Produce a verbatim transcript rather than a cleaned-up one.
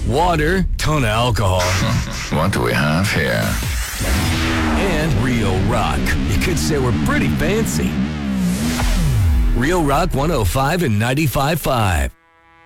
water, ton of alcohol. What do we have here? And Rio Rock. You could say we're pretty fancy. Real Rock one oh five and ninety-five point five.